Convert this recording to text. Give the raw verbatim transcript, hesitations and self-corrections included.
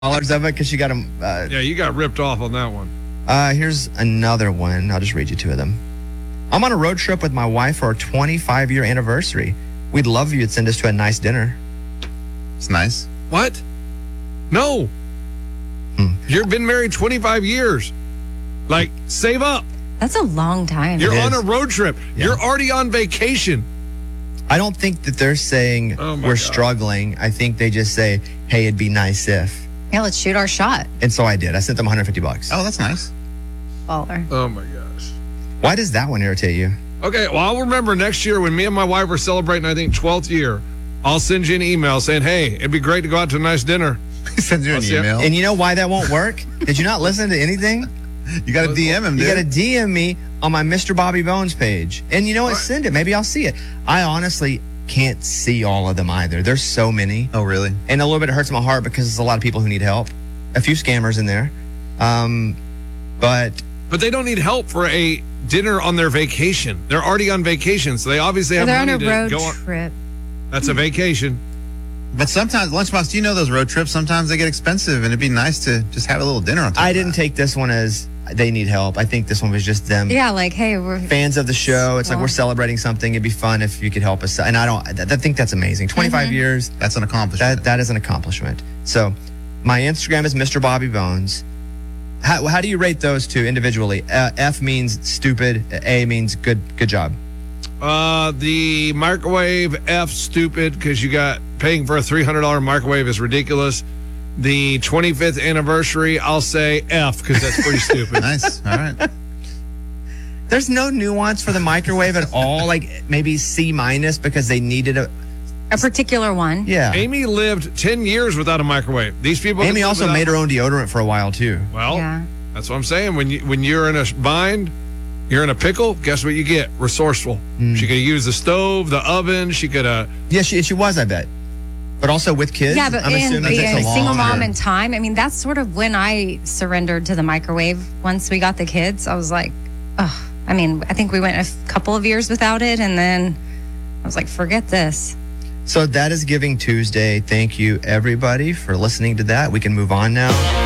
dollars of it because she got them. Uh, Yeah, you got ripped off on that one. uh, here's another one. I'll just read you two of them. I'm on a road trip with my wife for our twenty-five year anniversary. We'd love if you'd send us to a nice dinner. It's nice. What? No. Hmm. You've been married twenty-five years. Like, save up. That's a long time. You're It on is. a road trip. Yeah. You're already on vacation. I don't think that they're saying Oh my we're God. struggling. I think they just say, hey, it'd be nice if. Yeah, let's shoot our shot. And so I did. I sent them one hundred fifty bucks. Oh, that's nice. Baller. Oh, my gosh. Why does that one irritate you? Okay, well, I'll remember next year when me and my wife are celebrating, I think, twelfth year, I'll send you an email saying, hey, it'd be great to go out to a nice dinner. He sends you I'll an see ya. email. And you know why that won't work? Did you not listen to anything? You got to D M him, You dude. got to D M me on my Mister Bobby Bones page. And you know what? What? Send it. Maybe I'll see it. I honestly can't see all of them either. There's so many. Oh, really? And a little bit it hurts my heart because there's a lot of people who need help. A few scammers in there. Um, but But they don't need help for a dinner on their vacation. They're already on vacation, so they obviously have They're on money a to road go on. trip. That's a vacation. But sometimes, Lunchbox, do you know those road trips? Sometimes they get expensive, and it'd be nice to just have a little dinner on top I of didn't that. take this one as they need help. I think this one was just them. Yeah, like, hey, we're Fans of the show. It's like Well- we're celebrating something. It'd be fun if you could help us. And I don't, I, I think that's amazing. twenty-five Mm-hmm. years. That's an accomplishment. That that is an accomplishment. So, my Instagram is Mister Bobby Bones. How, how do you rate those two individually? Uh, F means stupid. A means good. Good job. Uh, the microwave F stupid because you got paying for a three hundred dollars microwave is ridiculous. The twenty-fifth anniversary, I'll say F because that's pretty stupid. Nice. All right. There's no nuance for the microwave at all. Like maybe C minus because they needed a. a particular one. Yeah. Amy lived ten years without a microwave. These people. Amy also made her own deodorant for a while too. Well, Yeah. that's what I'm saying. When you when you're in a bind, you're in a pickle. Guess what you get? Resourceful. Mm. She could have used the stove, the oven. She could have. Yeah, she she was. I bet. But also with kids. Yeah, but I'm and assuming it being takes a a single long mom time. in time, I mean, that's sort of when I surrendered to the microwave. Once we got the kids, I was like, oh, I mean, I think we went a f- couple of years without it, and then I was like, forget this. So that is Giving Tuesday. Thank you everybody for listening to that. We can move on now.